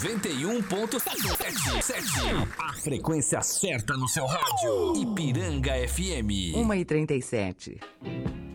91.7. A frequência certa no seu rádio. Ipiranga FM. 1h37.